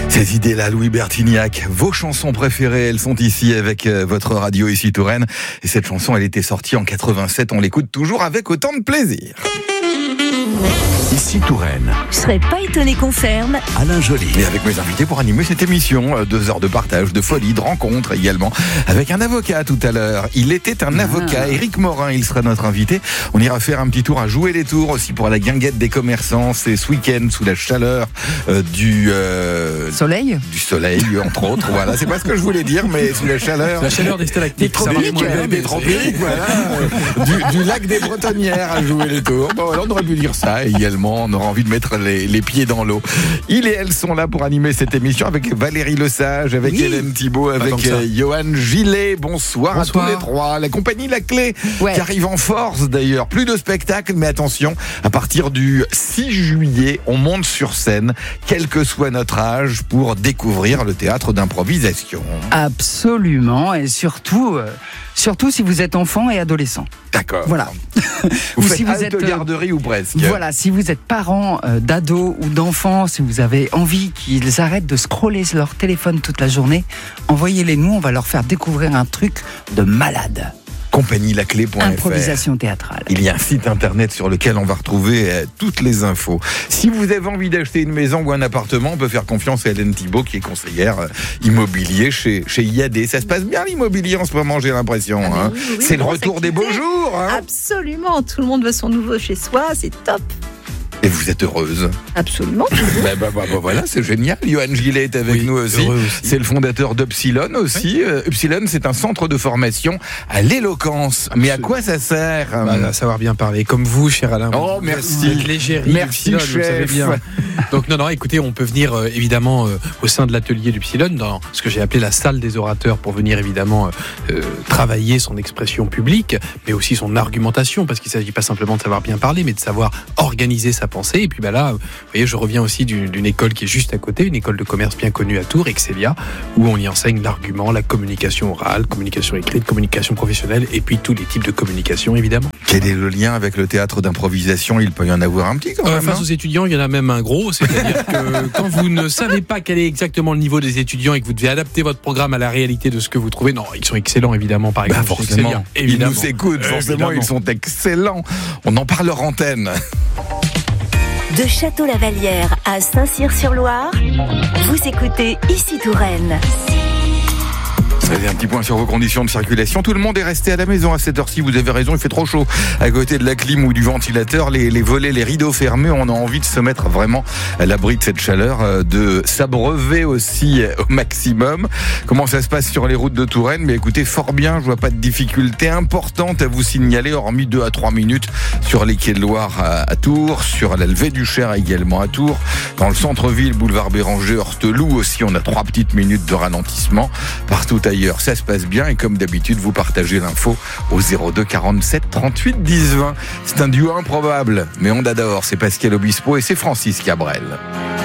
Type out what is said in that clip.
Ces idées-là, Louis Bertignac, vos chansons préférées, elles sont ici avec votre radio ici Touraine. Et cette chanson, elle était sortie en 87, on l'écoute toujours avec autant de plaisir. Ici Touraine. Je serais pas étonné qu'on ferme. Alain Joly. Et avec mes invités pour animer cette émission, 2 heures de partage, de folie, de rencontres également, avec un avocat tout à l'heure. Il était un avocat, Éric Morin, il sera notre invité. On ira faire un petit tour à Jouer les Tours aussi pour la guinguette des commerçants. C'est ce week-end sous la chaleur du soleil, entre autres. Voilà, c'est pas ce que je voulais dire, mais sous la chaleur. La chaleur des stalactites, des tropiques, voilà, du lac des Bretonnières à Jouer les Tours. Bon, voilà, on aurait pu dire ça également. On aura envie de mettre les pieds dans l'eau. Il et elle sont là pour animer cette émission avec Valérie Lesage, avec Hélène Thibault, avec Johan Gillet. Bonsoir à tous les trois. La compagnie La Clé qui arrive en force d'ailleurs. Plus de spectacles, mais attention, à partir du 6 juillet, on monte sur scène, quel que soit notre âge, pour découvrir le théâtre d'improvisation. Absolument, et surtout si vous êtes enfant et adolescent. D'accord. Voilà. Vous faites si vous halte garderie ou presque. Voilà, si vous êtes parents d'ados ou d'enfants, si vous avez envie qu'ils arrêtent de scroller leur téléphone toute la journée, envoyez-les nous, on va leur faire découvrir un truc de malade. CompagnieLaClé.fr. Improvisation théâtrale. Il y a un site internet sur lequel on va retrouver toutes les infos. Si vous avez envie d'acheter une maison ou un appartement, on peut faire confiance à Hélène Thibault qui est conseillère immobilier chez IAD. Ça se passe bien l'immobilier en ce moment, j'ai l'impression. Oui, c'est le retour des beaux jours. Absolument, tout le monde veut son nouveau chez soi, c'est top. Et vous êtes heureuse? Absolument. Voilà, c'est génial. Johan Gillet est avec nous aussi. C'est le fondateur d'Upsilon aussi. Upsilon, c'est un centre de formation à l'éloquence. Mais à quoi ça sert? À savoir bien parler. Comme vous, cher Alain. Oh, merci. L'égérie merci, Upsilon, chef. vous savez bien. Donc, non, écoutez, on peut venir évidemment au sein de l'atelier d'Upsilon, dans ce que j'ai appelé la salle des orateurs, pour venir évidemment travailler son expression publique, mais aussi son argumentation, parce qu'il ne s'agit pas simplement de savoir bien parler, mais de savoir organiser sa pensée. Et puis là, vous voyez, je reviens aussi d'une école qui est juste à côté, une école de commerce bien connue à Tours, Excelia, où on y enseigne l'argument, la communication orale, communication écrite, communication professionnelle, et puis tous les types de communication, évidemment. Quel est le lien avec le théâtre d'improvisation? Il peut y en avoir un petit quand même. Face aux étudiants, il y en a même un gros, c'est-à-dire que quand vous ne savez pas quel est exactement le niveau des étudiants et que vous devez adapter votre programme à la réalité de ce que vous trouvez, non, ils sont excellents évidemment, par exemple. Forcément, ils nous écoutent, forcément, ils sont excellents. On en parle hors antenne. De Château-Lavallière à Saint-Cyr-sur-Loire, vous écoutez Ici Touraine. Vous avez un petit point sur vos conditions de circulation. Tout le monde est resté à la maison à cette heure-ci. Vous avez raison, il fait trop chaud. À côté de la clim ou du ventilateur, les volets, les rideaux fermés, on a envie de se mettre vraiment à l'abri de cette chaleur, de s'abreuver aussi au maximum. Comment ça se passe sur les routes de Touraine? Mais écoutez, fort bien, je vois pas de difficulté importante à vous signaler, hormis 2 à 3 minutes sur les quais de Loire à Tours, sur la levée du Cher également à Tours. Dans le centre-ville, boulevard Béranger, Horteloup aussi, on a 3 petites minutes de ralentissement. Partout ailleurs, ça se passe bien et comme d'habitude, vous partagez l'info au 02 47 38 10 20. C'est un duo improbable, mais on adore. C'est Pascal Obispo et c'est Francis Cabrel.